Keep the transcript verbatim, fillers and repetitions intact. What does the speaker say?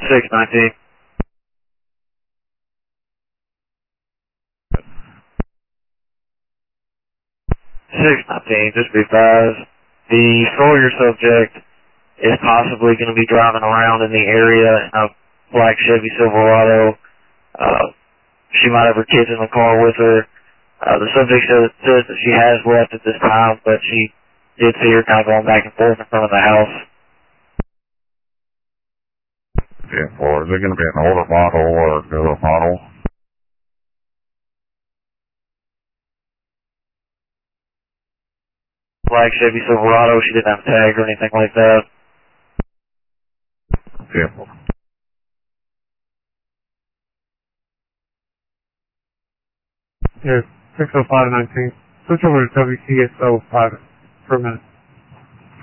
six nineteen. six nineteen, just be advised. The Sawyer subject is possibly going to be driving around in the area in a black Chevy Silverado. Uh, she might have her kids in the car with her. Uh, the subject says, says that she has left at this time, but she did see her kind of going back and forth in front of the house. Yeah, well, is it going to be an older model or a newer model? Black Chevy Silverado, she didn't have a tag or anything like that. Yeah. Yes, six oh five nineteen. Switch over to W T S O five for a minute.